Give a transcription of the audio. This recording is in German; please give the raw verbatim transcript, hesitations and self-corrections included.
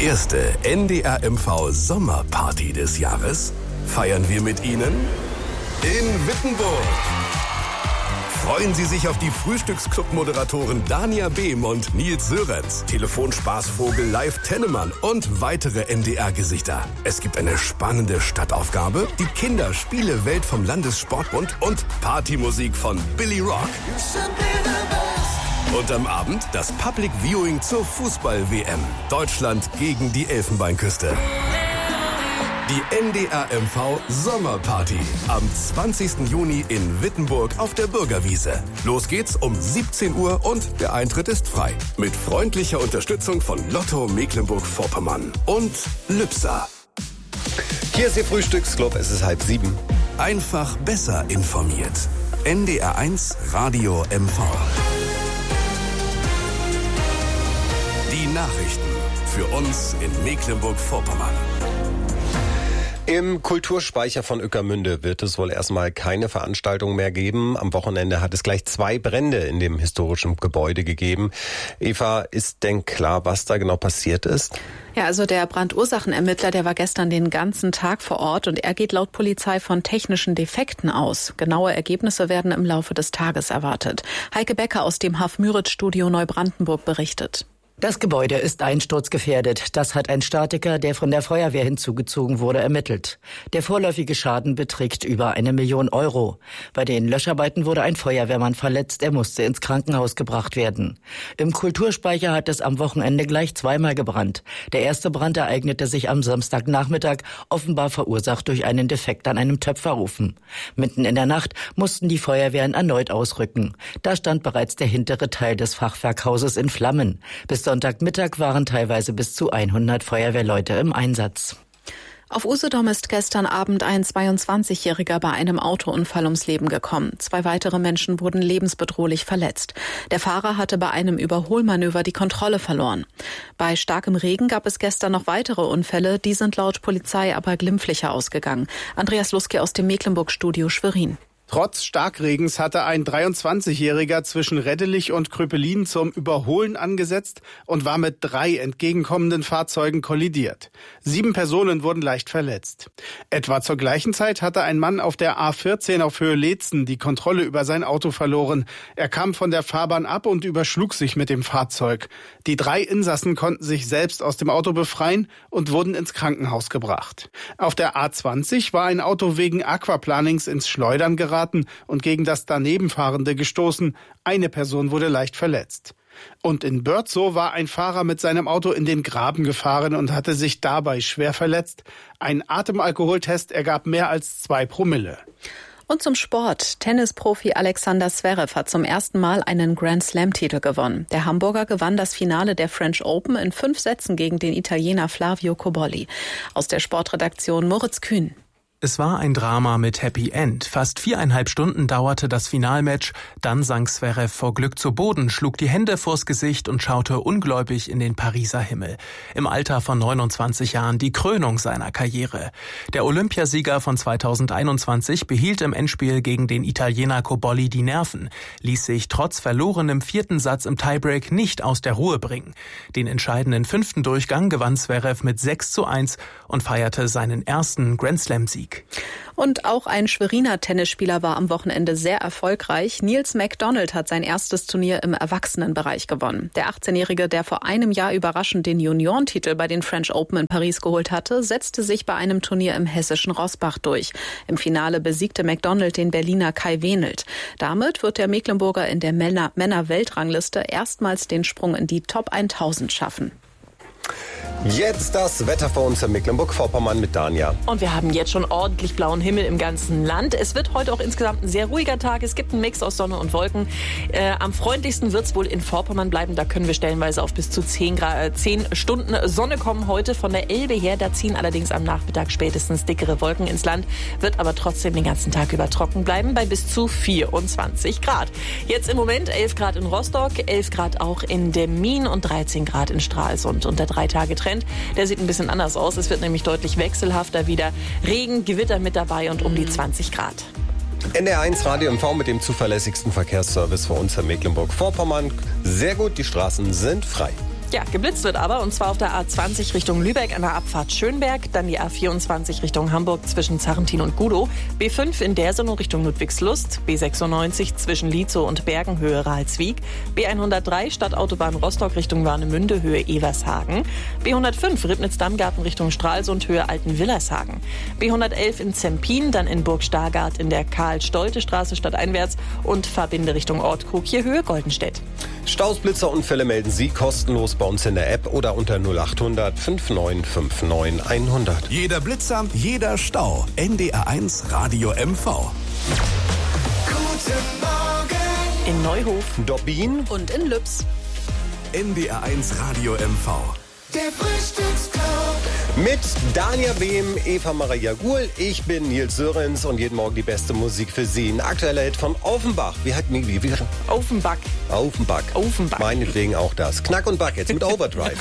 Die erste N D R M V Sommerparty des Jahres feiern wir mit Ihnen in Wittenburg. Freuen Sie sich auf die Frühstücksclub-Moderatoren Dania Behm und Nils Sörenz, Telefonspaßvogel Live Tennemann und weitere N D R-Gesichter. Es gibt eine spannende Stadtaufgabe, die Kinderspiele-Welt vom Landessportbund und Partymusik von Billy Rock. Und am Abend das Public Viewing zur Fußball-W M. Deutschland gegen die Elfenbeinküste. Die N D R M V Sommerparty am zwanzigsten Juni in Wittenburg auf der Bürgerwiese. Los geht's um siebzehn Uhr und der Eintritt ist frei. Mit freundlicher Unterstützung von Lotto Mecklenburg-Vorpommern und Lübser. Hier ist Ihr Frühstücksclub, es ist halb sieben. Einfach besser informiert. N D R eins Radio M V. Die Nachrichten für uns in Mecklenburg-Vorpommern. Im Kulturspeicher von Ueckermünde wird es wohl erstmal keine Veranstaltung mehr geben. Am Wochenende hat es gleich zwei Brände in dem historischen Gebäude gegeben. Eva, ist denn klar, was da genau passiert ist? Ja, also der Brandursachenermittler, der war gestern den ganzen Tag vor Ort und er geht laut Polizei von technischen Defekten aus. Genaue Ergebnisse werden im Laufe des Tages erwartet. Heike Becker aus dem Haf-Müritz-Studio Neubrandenburg berichtet. Das Gebäude ist einsturzgefährdet. Das hat ein Statiker, der von der Feuerwehr hinzugezogen wurde, ermittelt. Der vorläufige Schaden beträgt über eine Million Euro. Bei den Löscharbeiten wurde ein Feuerwehrmann verletzt. Er musste ins Krankenhaus gebracht werden. Im Kulturspeicher hat es am Wochenende gleich zweimal gebrannt. Der erste Brand ereignete sich am Samstagnachmittag, offenbar verursacht durch einen Defekt an einem Töpferofen. Mitten in der Nacht mussten die Feuerwehren erneut ausrücken. Da stand bereits der hintere Teil des Fachwerkhauses in Flammen. Bis Sonntagmittag waren teilweise bis zu hundert Feuerwehrleute im Einsatz. Auf Usedom ist gestern Abend ein zweiundzwanzigjähriger bei einem Autounfall ums Leben gekommen. Zwei weitere Menschen wurden lebensbedrohlich verletzt. Der Fahrer hatte bei einem Überholmanöver die Kontrolle verloren. Bei starkem Regen gab es gestern noch weitere Unfälle. Die sind laut Polizei aber glimpflicher ausgegangen. Andreas Luske aus dem Mecklenburg-Studio Schwerin. Trotz Starkregens hatte ein dreiundzwanzigjähriger zwischen Reddelich und Kröpelin zum Überholen angesetzt und war mit drei entgegenkommenden Fahrzeugen kollidiert. Sieben Personen wurden leicht verletzt. Etwa zur gleichen Zeit hatte ein Mann auf der A vierzehn auf Höhe Leetzen die Kontrolle über sein Auto verloren. Er kam von der Fahrbahn ab und überschlug sich mit dem Fahrzeug. Die drei Insassen konnten sich selbst aus dem Auto befreien und wurden ins Krankenhaus gebracht. Auf der A zwanzig war ein Auto wegen Aquaplanings ins Schleudern geraten und gegen das Danebenfahrende gestoßen. Eine Person wurde leicht verletzt. Und in Börzow war ein Fahrer mit seinem Auto in den Graben gefahren und hatte sich dabei schwer verletzt. Ein Atemalkoholtest ergab mehr als zwei Promille. Und zum Sport. Tennisprofi Alexander Zverev hat zum ersten Mal einen Grand-Slam-Titel gewonnen. Der Hamburger gewann das Finale der French Open in fünf Sätzen gegen den Italiener Flavio Cobolli. Aus der Sportredaktion Moritz Kühn. Es war ein Drama mit Happy End. Fast viereinhalb Stunden dauerte das Finalmatch. Dann sank Zverev vor Glück zu Boden, schlug die Hände vors Gesicht und schaute ungläubig in den Pariser Himmel. Im Alter von neunundzwanzig Jahren die Krönung seiner Karriere. Der Olympiasieger von zweitausendeinundzwanzig behielt im Endspiel gegen den Italiener Cobolli die Nerven, ließ sich trotz verlorenem vierten Satz im Tiebreak nicht aus der Ruhe bringen. Den entscheidenden fünften Durchgang gewann Zverev mit sechs zu eins und feierte seinen ersten Grand-Slam-Sieg. Und auch ein Schweriner Tennisspieler war am Wochenende sehr erfolgreich. Nils McDonald hat sein erstes Turnier im Erwachsenenbereich gewonnen. Der achtzehnjährige, der vor einem Jahr überraschend den Juniorentitel bei den French Open in Paris geholt hatte, setzte sich bei einem Turnier im hessischen Rossbach durch. Im Finale besiegte McDonald den Berliner Kai Wenelt. Damit wird der Mecklenburger in der Männer-Weltrangliste erstmals den Sprung in die Top tausend schaffen. Jetzt das Wetter für uns in Mecklenburg-Vorpommern mit Dania. Und wir haben jetzt schon ordentlich blauen Himmel im ganzen Land. Es wird heute auch insgesamt ein sehr ruhiger Tag. Es gibt einen Mix aus Sonne und Wolken. Äh, am freundlichsten wird es wohl in Vorpommern bleiben. Da können wir stellenweise auf bis zu zehn, Grad, zehn Stunden Sonne kommen heute von der Elbe her. Da ziehen allerdings am Nachmittag spätestens dickere Wolken ins Land. Wird aber trotzdem den ganzen Tag über trocken bleiben bei bis zu vierundzwanzig Grad. Jetzt im Moment elf Grad in Rostock, elf Grad auch in Demmin und dreizehn Grad in Stralsund. Und der drei Tage Trend, der sieht ein bisschen anders aus. Es wird nämlich deutlich wechselhafter wieder. Regen, Gewitter mit dabei und um die zwanzig Grad. N D R eins Radio M V mit dem zuverlässigsten Verkehrsservice für uns in Mecklenburg-Vorpommern. Sehr gut, die Straßen sind frei. Ja, geblitzt wird aber, und zwar auf der A zwanzig Richtung Lübeck an der Abfahrt Schönberg, dann die A vierundzwanzig Richtung Hamburg zwischen Zarrentin und Gudow, B fünf in Dersen Richtung Ludwigslust, B sechsundneunzig zwischen Lietzow und Bergenhöhe Rahlswiek, B hundertdrei Stadtautobahn Rostock Richtung Warnemünde Höhe Evershagen, B hundertfünf Ribnitz-Dammgarten Richtung Stralsund Höhe Altenwillershagen, B hundertelf in Zempin, dann in Burg Stargard in der Karl-Stolte-Straße stadteinwärts und Verbinde Richtung Ortkrug hier Höhe Goldenstedt. Staus, Blitzer, Unfälle melden Sie kostenlos bei uns in der App oder unter null achthundert fünfundneunzig neunundfünfzig hundert. Jeder Blitzer, jeder Stau. N D R eins Radio M V. Guten Morgen In Neuhof, Dobbin Und in Lübs. N D R eins Radio M V. der Frühstücksclub. mit Dania Behm, Eva Maria Guhl. Ich bin Nils Sörens und jeden Morgen die beste Musik für Sie. Ein aktueller Hit von Offenbach. Wie hat wie, wie, wie Offenbach. Offenbach. Offenbach. Meinetwegen auch das. Knack und Back jetzt mit Overdrive.